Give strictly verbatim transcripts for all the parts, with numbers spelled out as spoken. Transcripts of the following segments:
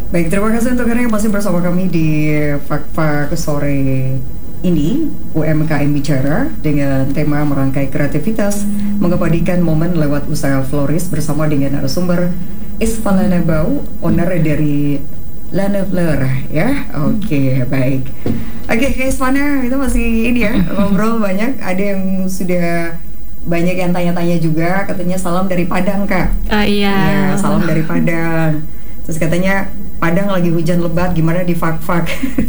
Baik, terima kasih untuk Anda yang masih bersama kami di Fakta sore ini, U M K M Bicara dengan tema merangkai kreativitas, mengabadikan momen lewat usaha floris bersama dengan narasumber Isfana Bau, owner dari Lana Fleur, ya. Oke, okay, baik. Oke, okay, Isfana, itu masih ini ya, ngobrol banyak. Ada yang sudah banyak yang tanya-tanya juga, katanya salam dari Padang, Kak. Oh iya. Ya, salam dari Padang. Terus katanya Padang lagi hujan lebat, gimana di Fak-Fak?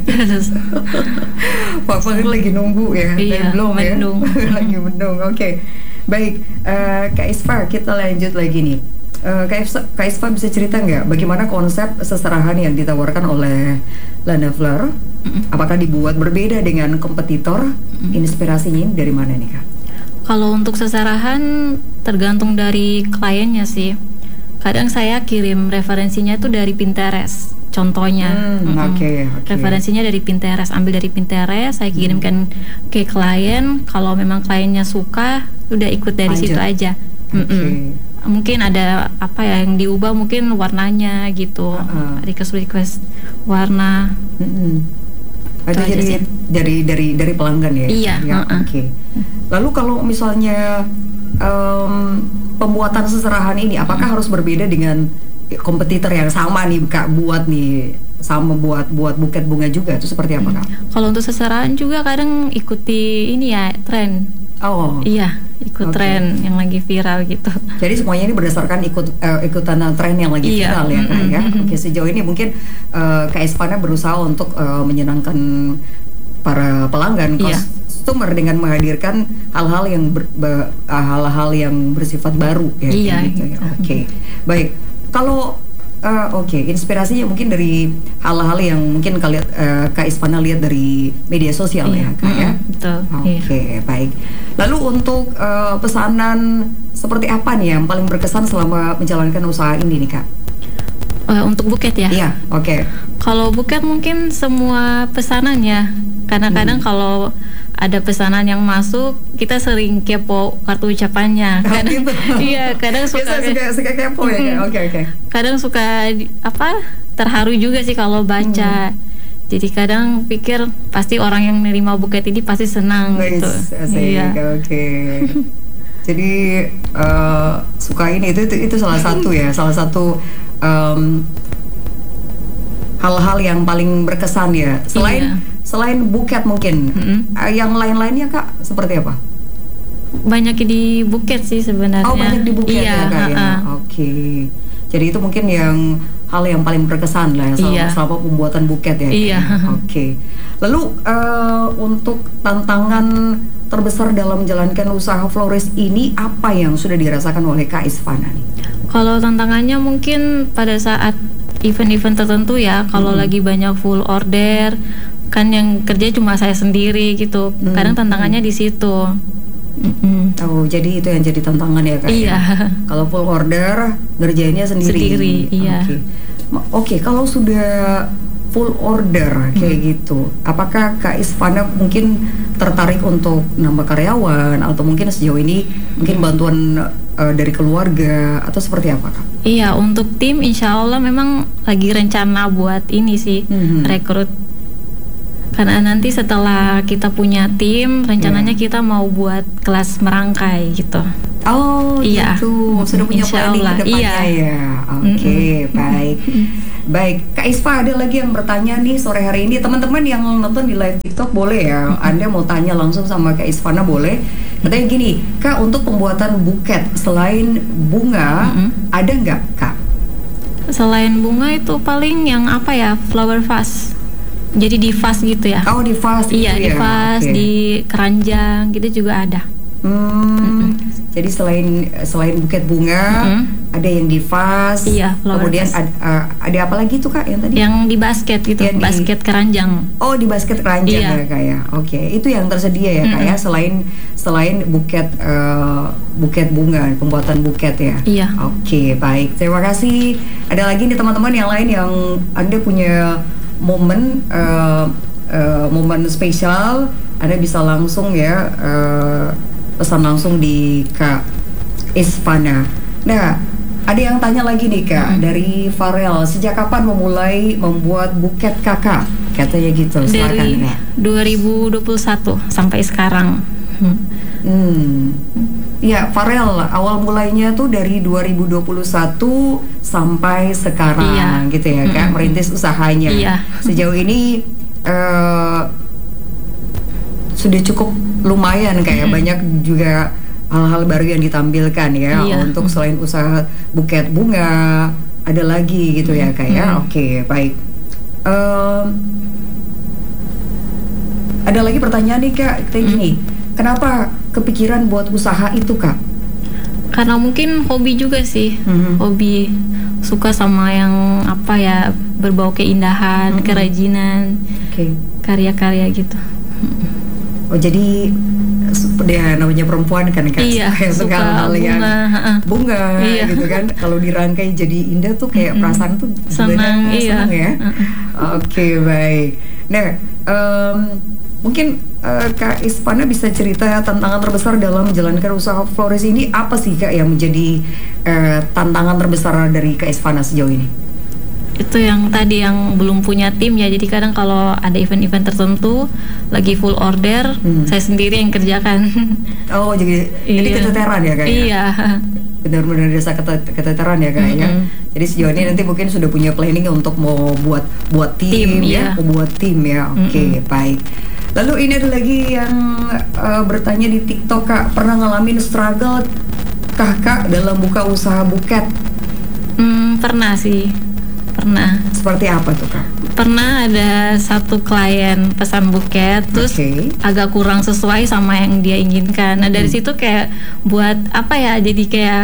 Fak-Fak itu lagi nunggu ya, iya, belum mendung. ya? Lagi mendung, oke. Okay. Baik, uh, Kak Isfa, kita lanjut lagi nih. Uh, Kak, Isfa, Kak Isfa bisa cerita nggak bagaimana konsep seserahan yang ditawarkan oleh Lana Fleur? Mm-hmm. Apakah dibuat berbeda dengan kompetitor? Mm-hmm. Inspirasinya dari mana nih, Kak? Kalau untuk seserahan tergantung dari kliennya sih. Kadang saya kirim referensinya itu dari Pinterest, contohnya. Hmm, mm-hmm. okay, okay. Referensinya dari Pinterest, ambil dari Pinterest, saya kirimkan mm. ke klien. Kalau memang kliennya suka, udah ikut dari Lanjut. situ aja. Okay. Mungkin ada apa ya yang diubah, mungkin warnanya gitu, uh-uh. request request warna. Mm-hmm. Ada jadi dari dari dari pelanggan ya. Iya. Ya, uh-uh. Oke. Okay. Lalu kalau misalnya um, pembuatan seserahan ini, apakah hmm. harus berbeda dengan kompetitor yang sama nih, Kak, buat nih sama buat buat buket bunga juga, itu seperti apa, Kak? Hmm. Kalau untuk seserahan juga kadang ikuti ini ya, tren. Oh. Iya, ikut okay. tren yang lagi viral gitu. Jadi semuanya ini berdasarkan ikut uh, ikutan tren yang lagi iya. viral ya, Kak, mm-hmm. ya. Oke, sejauh ini mungkin uh, Kak Isfana berusaha untuk uh, menyenangkan para pelanggan, iya. customer dengan menghadirkan hal-hal yang ber, be, hal-hal yang bersifat baru ya, iya, gitu ya. Gitu. Oke, okay. Baik. Kalau uh, oke, okay. inspirasinya mungkin dari hal-hal yang mungkin kalian uh, Kak Isfana lihat dari media sosial iya. ya, Kak, ya. Betul. Oke, okay, iya. Baik. Lalu untuk uh, pesanan seperti apa nih yang paling berkesan selama menjalankan usaha ini nih, Kak? Uh, untuk buket ya? Iya, oke. Okay. Kalau buket mungkin semua pesanannya. Kadang-kadang hmm. kalau ada pesanan yang masuk, kita sering kepo kartu ucapannya. Kadang, gitu. Iya, kadang suka Biasa suka, suka kepo ya. Oke, oke. Okay, okay. Kadang suka apa? Terharu juga sih kalau baca. Hmm. Jadi kadang pikir pasti orang yang menerima buket ini pasti senang. Nice. Gitu. Iya. Oke. Okay. Jadi uh, suka ini itu, itu itu salah satu ya, salah satu um, hal-hal yang paling berkesan ya. Selain iya. selain buket mungkin, mm-hmm. uh, yang lain-lainnya, Kak, seperti apa? Banyak di buket sih sebenarnya. Oh, banyak di buket iya, ya, Kak, ya. Oke. Okay. Jadi itu mungkin yang hal yang paling berkesan lah ya, selama, iya. selama pembuatan buket ya. Iya. Oke. Okay. Lalu uh, untuk tantangan terbesar dalam menjalankan usaha florist ini apa yang sudah dirasakan oleh Kak Isfana nih? Kalau tantangannya mungkin pada saat event-event tertentu ya, kalau hmm. lagi banyak full order, kan yang kerja cuma saya sendiri gitu. Hmm. Kadang tantangannya di situ. Mm-mm. Oh, jadi itu yang jadi tantangan ya, Kak? Iya. Ya? Kalau full order, ngerjainnya sendiri. Sendiri, iya. Oke. Okay. Oke, okay, kalau sudah full order kayak hmm. gitu, apakah Kak Isfana mungkin tertarik untuk nambah karyawan atau mungkin sejauh ini mungkin bantuan uh, dari keluarga atau seperti apa, Kak? Iya, untuk tim insya Allah memang lagi rencana buat ini sih, hmm. rekrut. Karena nanti setelah kita punya tim, rencananya yeah. kita mau buat kelas merangkai gitu. Oh, iya. Gitu. Sudah punya planning ke depannya iya. ya. Oke, okay, mm-hmm. baik. Baik, Kak Isfa, ada lagi yang bertanya nih sore hari ini. Teman-teman yang nonton di live TikTok boleh ya. Mm-hmm. Anda mau tanya langsung sama Kak Isfana boleh. Katanya gini, Kak, untuk pembuatan buket selain bunga, mm-hmm. ada nggak, Kak? Selain bunga itu paling yang apa ya? Flower vase. Jadi di vas gitu ya? Oh, di vas gitu iya, ya? Iya, di vas, okay. Di keranjang gitu juga ada. Hmm, mm-hmm. Jadi selain selain buket bunga, mm-hmm. ada yang di vas. Iya, kemudian ada, uh, ada apa lagi tuh, Kak, yang tadi? Yang di basket gitu, yang basket di, keranjang. Oh, di basket keranjang iya. ya, Kak, ya. Oke, okay. Itu yang tersedia ya, Kak, mm-hmm. ya. Selain selain buket uh, buket bunga, pembuatan buket ya. Iya. Oke, okay, baik. Terima kasih. Ada lagi nih teman-teman yang lain yang Anda punya momen uh, uh, momen spesial, Anda bisa langsung ya uh, pesan langsung di Kak Isfana. Nah, Ada yang tanya lagi nih Kak, hmm. dari Farel, sejak kapan memulai membuat buket kakak? Katanya gitu, silakan dari Kak. dua ribu dua puluh satu sampai sekarang. Hmm. hmm. Ya, Farel, awal mulainya tuh dari dua ribu dua puluh satu sampai sekarang, iya. gitu ya Kak, hmm. merintis usahanya. Iya. Sejauh ini uh, sudah cukup lumayan kayak hmm. banyak juga hal-hal baru yang ditampilkan ya, iya. untuk selain usaha buket bunga ada lagi gitu ya Kak ya. Hmm. Oke, baik. Um, ada lagi pertanyaan nih Kak, kayak hmm. gini, kenapa kepikiran buat usaha itu Kak? Karena mungkin hobi juga sih, hmm. hobi, suka sama yang apa ya, berbau keindahan, hmm. kerajinan, okay. karya-karya gitu. Oh jadi dia namanya perempuan kan Kak, iya, kayak suka hal yang bunga, bunga iya. gitu kan, kalau dirangkai jadi indah tuh kayak mm-hmm. perasaan tuh senang, iya. senang ya. Uh-uh. Oke okay, baik. Nah um, mungkin uh, Kak Isvana bisa cerita tantangan terbesar dalam menjalankan usaha florist ini apa sih Kak yang menjadi uh, tantangan terbesar dari Kak Isvana sejauh ini? Itu yang tadi yang belum punya tim ya, jadi kadang kalau ada event-event tertentu lagi full order, hmm. saya sendiri yang kerjakan. Oh jadi iya. jadi keteteran ya Kak? Iya. Benar-benar desa keteteran ya Kak mm-hmm. ya. Jadi sejauh ini nanti mungkin sudah punya planning untuk mau buat buat tim, tim ya, iya. mau buat tim ya. Oke okay, mm-hmm. baik. Lalu ini ada lagi yang uh, bertanya di TikTok Kak, pernah ngalamin struggle Kakak dalam buka usaha buket? Hmm, pernah sih. Pernah. Seperti apa tuh Kak? Pernah ada satu klien pesan buket, terus okay. agak kurang sesuai sama yang dia inginkan. Nah dari hmm. situ kayak buat apa ya? Jadi kayak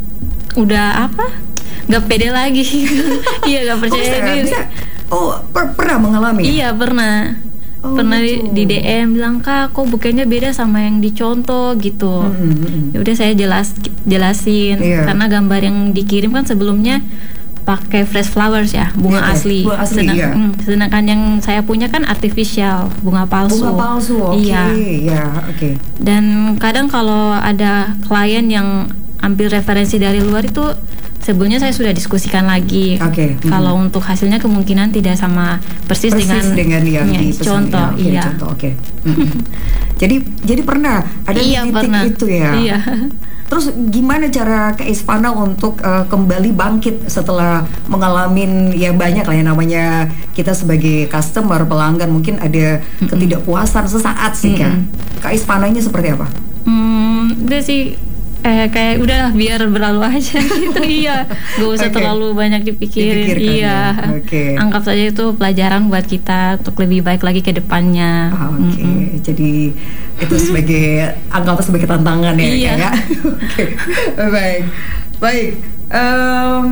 udah apa? Gak pede lagi. Iya gak percaya oh, diri. Bisa. Oh per- pernah mengalami? Iya pernah. Oh, pernah di, di D M bilang Kak, kok buketnya beda sama yang dicontoh gitu. Hmm. Ya udah saya jelas jelasin yeah. karena gambar yang dikirim kan sebelumnya pakai fresh flowers ya, bunga yeah, asli. Bunga asli Sedang, iya. mm, sedangkan yang saya punya kan artificial, bunga palsu. Bunga palsu, oke. Okay. Iya, ya, oke. Okay. Dan kadang kalau ada klien yang ambil referensi dari luar itu, sebelumnya saya sudah diskusikan lagi. Oke. Okay. Kalau mm-hmm. untuk hasilnya kemungkinan tidak sama persis, persis dengan, dengan yang ya, dipesan, contoh. Ya, okay, iya. Contoh, oke. Okay. Mm-hmm. jadi, jadi pernah ada iya, titik pernah. itu ya. Iya. Terus gimana cara Kak Isvana untuk uh, kembali bangkit setelah mengalami ya banyak lah yang namanya kita sebagai customer, pelanggan mungkin ada mm-hmm. ketidakpuasan sesaat sih Kak. Mm-hmm. Kak Isvananya seperti apa? Hmm, udah sih eh kayak udah biar berlalu aja gitu. Iya, gak usah okay. terlalu banyak dipikirin. Dipikirkan, iya, ya. Okay. Anggap saja itu pelajaran buat kita untuk lebih baik lagi ke depannya. Ah, Oke, okay. mm-hmm. jadi itu sebagai anggap sebagai tantangan ya. Iya. Oke, okay. baik, baik. Um,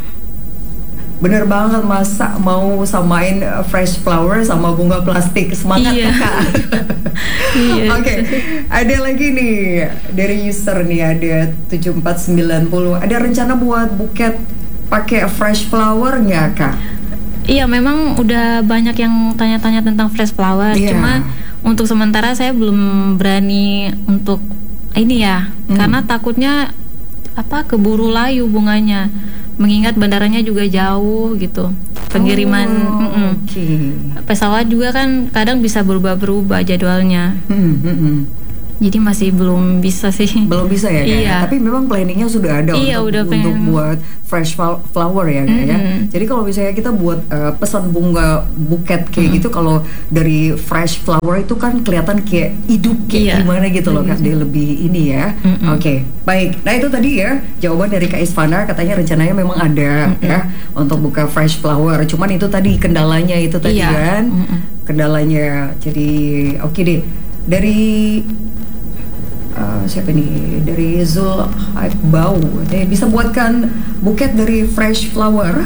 Bener banget, masa mau samain fresh flower sama bunga plastik, semangat iya. Kak. Iya. Oke, okay. Ada lagi nih dari user nih, ada tujuh empat sembilan nol. Ada rencana buat buket pakai fresh flower nggak Kak? Iya, memang udah banyak yang tanya-tanya tentang fresh flower. Yeah. Cuma untuk sementara saya belum berani untuk ini ya, hmm. karena takutnya apa keburu layu bunganya. Mengingat bandaranya juga jauh gitu, pengiriman oh, okay. pesawat juga kan kadang bisa berubah-berubah jadwalnya. Hmm, hmm, hmm. Jadi masih belum bisa sih. Belum bisa ya, iya. Tapi memang planningnya sudah ada iya, untuk, udah untuk buat fresh flower ya, mm-hmm. ya. Jadi kalau misalnya kita buat uh, pesan bunga buket kayak mm-hmm. gitu, kalau dari fresh flower itu kan kelihatan kayak hidup kayak iya. gimana gitu loh, mm-hmm. Kak. Dia lebih ini ya. Mm-hmm. Oke, okay. Baik. Nah itu tadi ya jawaban dari Kak Isvana, katanya rencananya memang ada mm-hmm. ya untuk buka fresh flower. Cuman itu tadi kendalanya itu tadi iya. kan, mm-hmm. kendalanya. Jadi oke okay deh dari Uh, siapa nih dari Zul Bau, dia bisa buatkan buket dari fresh flower.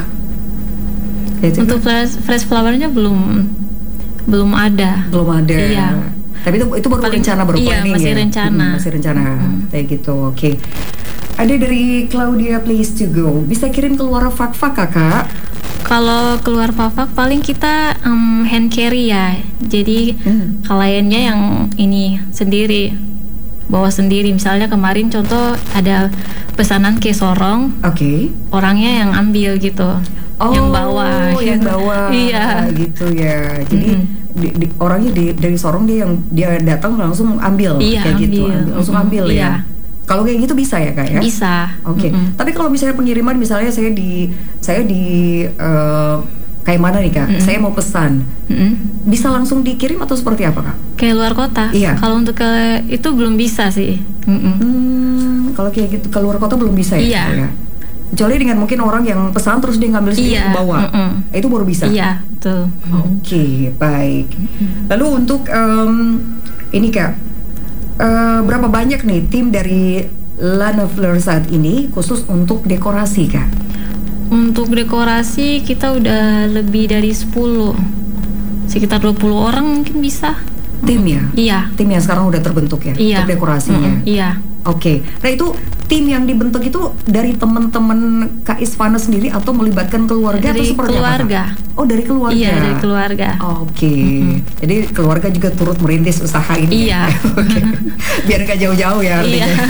Ya, untuk fresh fresh flowernya belum belum ada. Belum ada. Iya. Tapi itu itu baru Paling, rencana baru iya, planning masih ya. rencana. Hmm, masih rencana hmm. kayak gitu. Oke. Okay. Ada dari Claudia Place to Go. Bisa kirim keluar fak-fak Kakak? Kalau keluar fak-fak paling kita um, hand carry ya. Jadi hmm. kliennya yang ini sendiri. bawa sendiri. Misalnya kemarin contoh ada pesanan ke Sorong, Oke. Okay. orangnya yang ambil gitu, Oh, yang bawa, yang gitu. bawa, Iya, gitu ya. Jadi mm-hmm. di, di, orangnya di, dari Sorong dia yang dia datang langsung ambil, iya, kayak gitu, ambil. ambil, langsung Mm-hmm. ambil Iya. ya. Kalau kayak gitu bisa ya kak ya? Bisa. Oke. Okay. Mm-hmm. Tapi kalau misalnya pengiriman, misalnya saya di saya di uh, kayak mana nih kak? Mm-hmm. Saya mau pesan, mm-hmm. bisa langsung dikirim atau seperti apa kak? Kayak luar kota. Iya. Kalau untuk ke itu belum bisa sih. Mm-hmm. Hmm, kalau kayak gitu ke luar kota belum bisa ya? Iya. Ya? Kecuali dengan mungkin orang yang pesan terus dia ngambil sendiri iya. bawa, Mm-mm. itu baru bisa. Iya, betul. Oke, okay, baik. Lalu untuk um, ini kak, uh, berapa banyak nih tim dari Lana Fleur saat ini khusus untuk dekorasi kak? Untuk dekorasi kita udah lebih dari sepuluh, sekitar dua puluh orang mungkin bisa. Tim ya? Iya. Tim yang sekarang udah terbentuk ya? Iya. Untuk dekorasinya? Mm-mm. Iya. Oke, okay. Nah itu tim yang dibentuk itu dari teman-teman Kak Isvana sendiri atau melibatkan keluarga dari atau seperti keluarga. apa? Kak? Oh dari keluarga. Iya dari keluarga. Oke, okay. mm-hmm. Jadi keluarga juga turut merintis usaha ini. Iya. Okay. Biar nggak jauh-jauh ya artinya. Iya.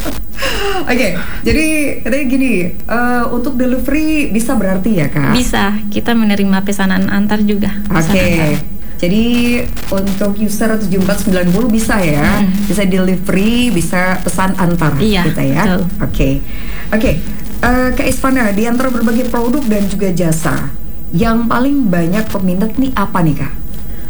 Oke, okay. Jadi katanya gini, uh, untuk delivery bisa berarti ya kak? Bisa, kita menerima pesanan antar juga. Oke. Okay. Jadi untuk user tujuh empat sembilan nol bisa ya, hmm. bisa delivery, bisa pesan antar, iya, gitu ya. Oke, oke. Okay. Okay. Uh, Kak Isvana, di antara berbagai produk dan juga jasa, yang paling banyak peminat nih apa nih kak?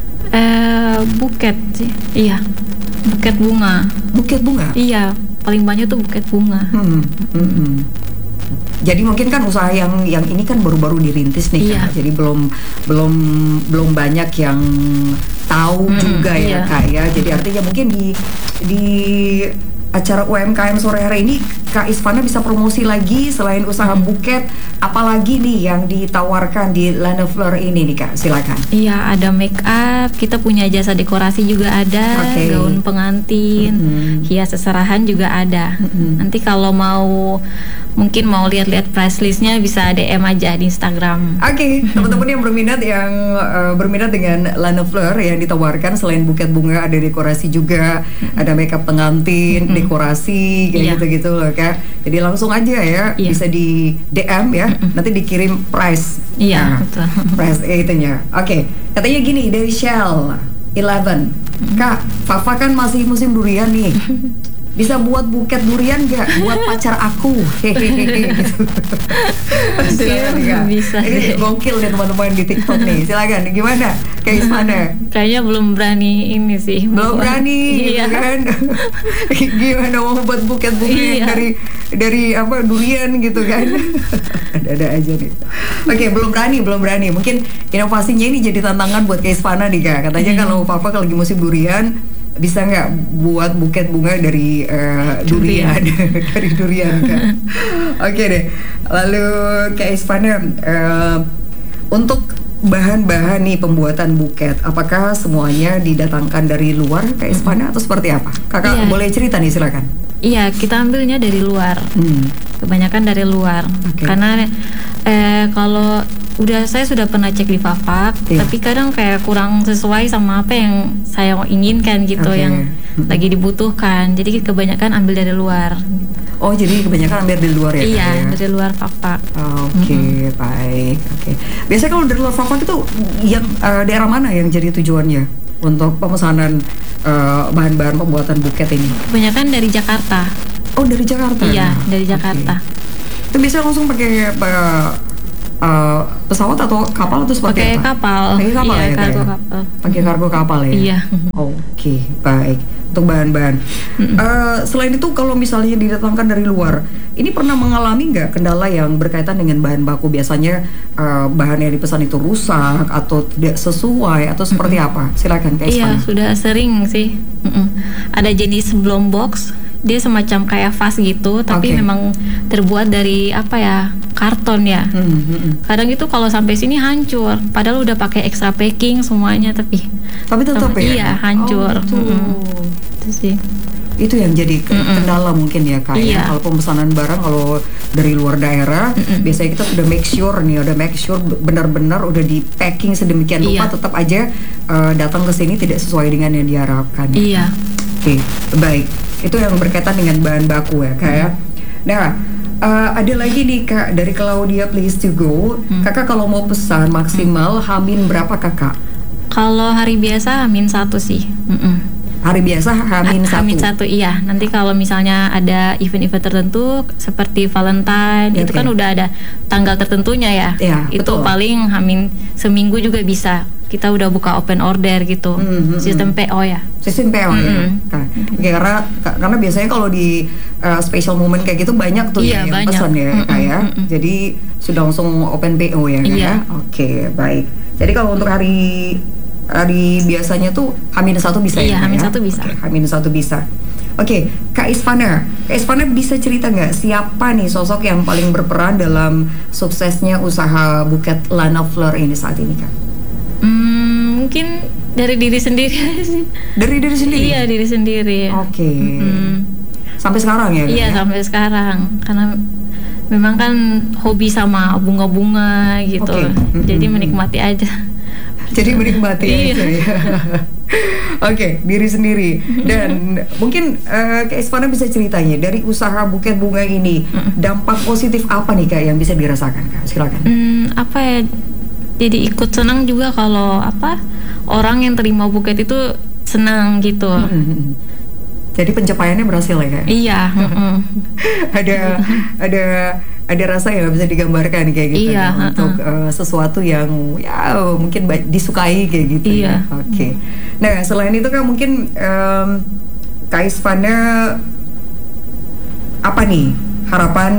Uh, buket sih, iya, buket bunga. Buket bunga? Iya, paling banyak tuh buket bunga. Hmm. Hmm. Jadi mungkin kan usaha yang yang ini kan baru-baru dirintis nih iya. Kak. Jadi belum belum belum banyak yang tahu hmm, juga ya iya. Kak ya. Jadi artinya mungkin di di acara U M K M sore hari ini Kak Isvana bisa promosi lagi selain usaha hmm. buket, apalagi nih yang ditawarkan di Lana Fleur ini nih Kak, silakan. Iya, ada make up, kita punya jasa dekorasi juga ada, okay. gaun pengantin, mm-hmm. hias seserahan juga ada. Mm-hmm. Nanti kalau mau mungkin mau lihat-lihat price listnya bisa D M aja di Instagram. Oke, okay. Teman-teman yang berminat yang uh, berminat dengan Lana Fleur yang ditawarkan selain buket bunga ada dekorasi juga, mm-hmm. ada makeup pengantin, mm-hmm. dekorasi kayak yeah. gitu-gitu loh Kak. Jadi langsung aja ya, yeah. bisa di D M ya, mm-hmm. nanti dikirim price. Iya, yeah, nah, betul. Price itunya. Oke, okay. Katanya gini dari Shell Eleven, mm-hmm. Kak, Fafa kan masih musim durian nih. Bisa buat buket durian gak buat pacar aku? Hehehe gitu. Silakan Kak. Bisa. Ini gokil nih teman-teman di TikTok nih. Silakan. Gimana? Kayak Isvana? Kayaknya belum berani ini sih. Belum berani, iya. Gitu kan? Gimana mau buat buket bunga iya. dari dari apa durian gitu kan? Ada-ada aja nih. Oke, okay, belum berani, belum berani. Mungkin inovasinya ini jadi tantangan buat kayak Isvana nih Kak. Katanya hmm. kalau Papa kalau lagi musim durian bisa nggak buat buket bunga dari uh, durian dari durian kan? Oke okay deh. Lalu kayak Isvana, uh, untuk bahan-bahan nih pembuatan buket, apakah semuanya didatangkan dari luar kayak Isvana atau seperti apa? Kakak yeah. boleh cerita nih silakan. Iya, kita ambilnya dari luar. Hmm. Kebanyakan dari luar. Okay. Karena eh, kalau udah saya sudah pernah cek di Fafak, yeah. tapi kadang kayak kurang sesuai sama apa yang saya inginkan gitu, okay. yang hmm. lagi dibutuhkan. Jadi kebanyakan ambil dari luar. Oh, jadi kebanyakan ambil dari luar ya? Iya, ya? dari luar Fafak. Oke, okay, mm-hmm. baik. Oke. Okay. Biasanya kalau dari luar Fafak itu yang uh, daerah mana yang jadi tujuannya untuk pemesanan uh, bahan-bahan pembuatan buket ini? Kebanyakan dari Jakarta. Oh, dari Jakarta? Iya, dari Jakarta. Okay. Itu biasanya langsung pakai uh, uh, pesawat atau kapal atau seperti apa? Kapal. Pakai kapal. Iya, ya, kargo ya? kapal. Pakai kargo kapal ya? Iya. Oke, okay, baik. Untuk bahan-bahan. Mm-hmm. Uh, selain itu kalau misalnya didatangkan dari luar, ini pernah mengalami nggak kendala yang berkaitan dengan bahan baku? Biasanya uh, bahan yang dipesan itu rusak atau tidak sesuai atau seperti mm-hmm. apa? Silakan Kak Isvana. Iya, sudah sering sih. Mm-mm. Ada jenis bloom box, dia semacam kayak vas gitu, tapi okay. memang terbuat dari apa ya, karton ya. Mm-hmm. Kadang itu kalau sampai sini hancur, padahal udah pakai extra packing semuanya, tapi tapi tetap ya. Iya, hancur. Oh, gitu. Itu sih. Itu yang jadi kendala mm-mm. mungkin ya Kak. Iya. Ya? Kalau pemesanan barang kalau dari luar daerah, mm-mm. biasanya kita udah make sure nih, udah make sure benar-benar udah di packing sedemikian rupa, iya. tetap aja uh, datang ke sini tidak sesuai dengan yang diharapkan. Iya. Oke, okay, baik. Itu yang berkaitan dengan bahan baku ya kak ya. Nah, uh, ada lagi nih kak dari Claudia Place to Go. Hmm. Kakak kalau mau pesan maksimal hmm. hamin berapa kakak? Kalau hari biasa hamin satu sih. Mm-mm. Hari biasa hamin satu. Hamin satu iya. Nanti kalau misalnya ada event-event tertentu seperti Valentine, okay. itu kan udah ada tanggal tertentunya ya. Ya itu betul. Paling hamin seminggu juga bisa. Kita udah buka open order gitu. Mm-hmm. Sistem P O ya. Sistem P O mm-hmm. ya. Nah, okay, karena karena biasanya kalau di uh, special moment kayak gitu banyak tuh iya, yang banyak. pesan ya mm-hmm. kak ya. Mm-hmm. Jadi sudah langsung open P O ya kak iya. ya. Oke okay, baik. Jadi kalau untuk hari hari biasanya tuh hamin satu bisa iya, ya? Iya, hamin satu bisa. Okay, hamin satu bisa. Oke, okay, Kak Isfana, Kak Isfana bisa cerita nggak siapa nih sosok yang paling berperan dalam suksesnya usaha buket Lana Fleur ini saat ini Kak? Hmm, mungkin dari diri sendiri sih. Dari diri sendiri? Iya, diri sendiri. Oke. Okay. Mm-hmm. Sampai sekarang ya? Iya, ya? sampai sekarang. Karena memang kan hobi sama bunga-bunga gitu. Okay. Mm-hmm. Jadi menikmati aja. Jadi menikmati aja ya. Oke, okay, diri sendiri. Dan mungkin uh, Kak Isfana bisa ceritanya dari usaha buket bunga ini dampak positif apa nih Kak yang bisa dirasakan Kak? Silakan. Hmm, apa ya? Jadi ikut senang juga kalau apa orang yang terima buket itu senang gitu. Mm-hmm. Jadi pencapaiannya berhasil ya Kak? Iya. Mm-hmm. ada ada ada rasa yang bisa digambarkan kayak gitu iya, ya, untuk uh, sesuatu yang ya mungkin disukai kayak gitu iya. ya. Oke. Okay. Nah selain itu kan mungkin um, Kak Isfana apa nih harapan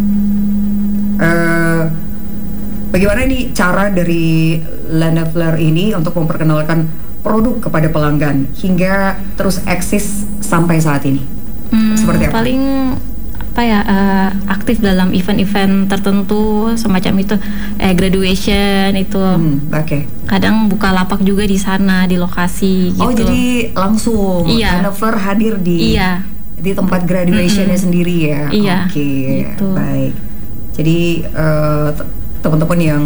uh, bagaimana nih cara dari Lana Fleur ini untuk memperkenalkan produk kepada pelanggan hingga terus eksis sampai saat ini? Hmm, Seperti apa? Paling apa ya uh, aktif dalam event-event tertentu semacam itu, eh, graduation itu. Hmm, Oke. Okay. Kadang buka lapak juga di sana di lokasi. Oh gitu. jadi langsung iya. Lana Fleur hadir di iya. di tempat graduationnya mm-hmm. sendiri ya. Iya. Oke. Okay. Gitu. Baik. Jadi uh, t- teman-teman yang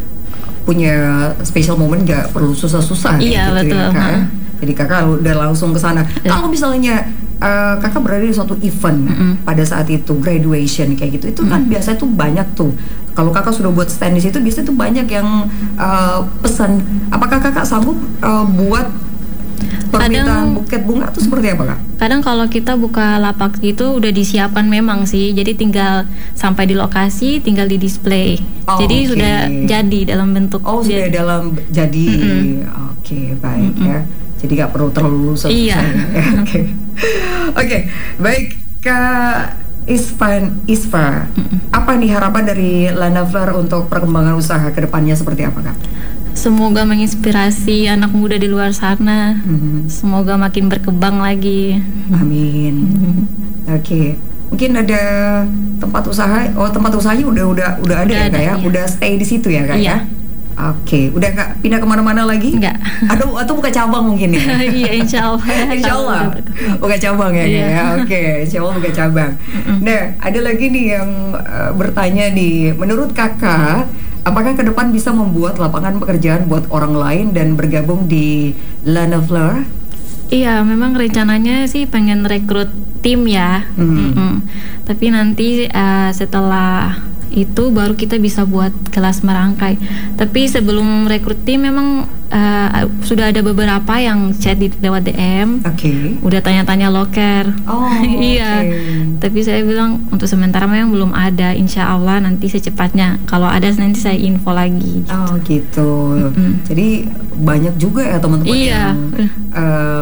punya special moment nggak perlu susah-susah iya, gitu betul. ya kak. Hmm. Jadi kakak udah langsung ke sana. Ya. Kalau misalnya uh, kakak berada di suatu event mm-hmm. pada saat itu graduation kayak gitu, itu kan mm-hmm. biasanya tuh banyak tuh. Kalau kakak sudah buat stand di situ, biasanya tuh banyak yang uh, pesan. Apakah kakak sanggup uh, buat permintaan buket bunga itu seperti apa kak? Kadang kalau kita buka lapak itu udah disiapkan memang sih, jadi tinggal sampai di lokasi, tinggal di display. Oh, jadi okay. sudah jadi dalam bentuk. Oh sudah jadi. dalam jadi. Mm-hmm. Oke okay, baik mm-hmm. ya. Jadi nggak perlu terlalu susah. Iya. Oke oke baik Kak Isfan Isfa. Mm-hmm. Apa nih harapan dari Lana Fleur untuk perkembangan usaha kedepannya seperti apa kak? Semoga menginspirasi anak muda di luar sana. Mm-hmm. Semoga makin berkembang lagi. Amin. Mm-hmm. Oke. Okay. Mungkin ada tempat usaha. Oh tempat usahanya udah udah udah ada udah ya kak ya? Iya. Udah stay di situ ya kak iya. ya? Oke. Okay. Udah nggak pindah kemana-mana lagi? Enggak. Atau atau buka cabang mungkin ya? Iya insya Allah. Insya Allah. Buka cabang ya? Iya. Ya? Oke. Okay. Insya Allah buka cabang. Mm-hmm. Nah ada lagi nih yang uh, bertanya nih. Menurut kakak, apakah ke depan bisa membuat lapangan pekerjaan buat orang lain dan bergabung di Lana Fleur? Iya, memang rencananya sih pengen rekrut tim ya. Hmm. Tapi nanti uh, setelah itu baru kita bisa buat kelas merangkai. Tapi sebelum rekrut tim memang uh, sudah ada beberapa yang chat di lewat D M. Oke. Okay. Udah tanya-tanya loker. Oh. Iya. Okay. Tapi saya bilang untuk sementara memang belum ada. Insya Allah nanti secepatnya. Kalau ada nanti saya info lagi. Gitu. Oh gitu. Mm-hmm. Jadi banyak juga ya teman-teman iya. yang uh,